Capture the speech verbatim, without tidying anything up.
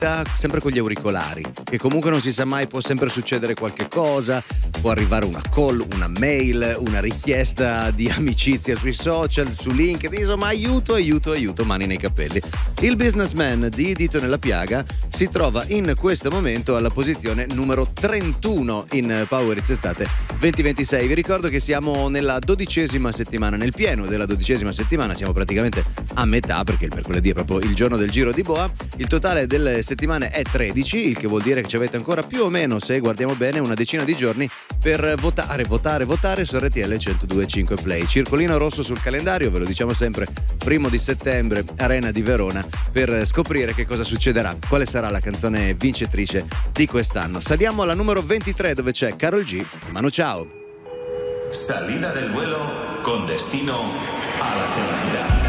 sempre con gli auricolari, che comunque non si sa mai, può sempre succedere qualche cosa, può arrivare una call, una mail, una richiesta di amicizia sui social, su LinkedIn, insomma aiuto, aiuto, aiuto, mani nei capelli. Il businessman di Dito nella piaga si trova in questo momento alla posizione numero trentuno in Power Hits Estate venti ventisei. Vi ricordo che siamo nella dodicesima settimana, nel pieno della dodicesima settimana, siamo praticamente a metà perché il mercoledì è proprio il giorno del Giro di Boa. Il totale delle settimane è tredici, il che vuol dire che ci avete ancora più o meno, se guardiamo bene, una decina di giorni per votare, votare, votare su R T L centodue e cinque Play. Circolino rosso sul calendario, ve lo diciamo sempre, primo di settembre, Arena di Verona, per scoprire che cosa succederà, quale sarà la canzone vincitrice di quest'anno. Saliamo alla numero ventitré dove c'è Karol G, Manu Chao. Salida del vuelo con destino a la felicidad.